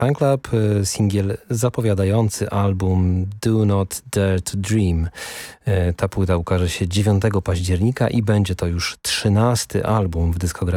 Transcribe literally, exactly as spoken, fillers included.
Fan Club, singiel zapowiadający album Do Not Dare to Dream. Ta płyta ukaże się dziewiątego października i będzie to już trzynasty album w dyskografii